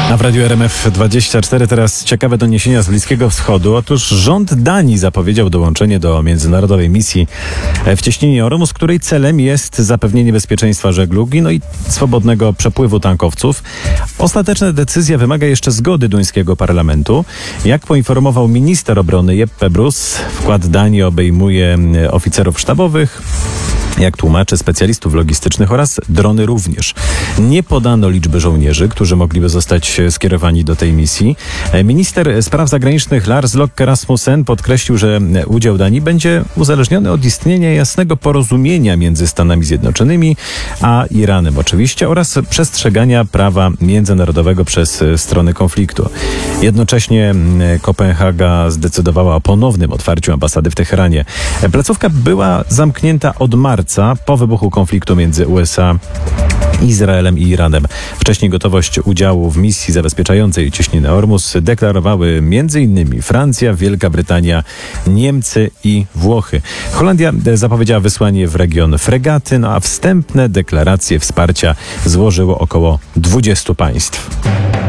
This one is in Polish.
A w Radiu RMF24 teraz ciekawe doniesienia z Bliskiego Wschodu. Otóż rząd Danii zapowiedział dołączenie do międzynarodowej misji w cieśninie Ormus, której celem jest zapewnienie bezpieczeństwa żeglugi, i swobodnego przepływu tankowców. Ostateczna decyzja wymaga jeszcze zgody duńskiego parlamentu. Jak poinformował minister obrony Jeppe Bruus, wkład Danii obejmuje oficerów sztabowych, jak tłumaczy, specjalistów logistycznych oraz drony również. Nie podano liczby żołnierzy, którzy mogliby zostać skierowani do tej misji. Minister spraw zagranicznych Lars Løkke Rasmussen podkreślił, że udział Danii będzie uzależniony od istnienia jasnego porozumienia między Stanami Zjednoczonymi a Iranem oczywiście oraz przestrzegania prawa międzynarodowego przez strony konfliktu. Jednocześnie Kopenhaga zdecydowała o ponownym otwarciu ambasady w Teheranie. Placówka była zamknięta od marca po wybuchu konfliktu między USA, Izraelem i Iranem. Wcześniej gotowość udziału w misji zabezpieczającej cieśninę Ormus deklarowały m.in. Francja, Wielka Brytania, Niemcy i Włochy. Holandia zapowiedziała wysłanie w region fregaty, a wstępne deklaracje wsparcia złożyło około 20 państw.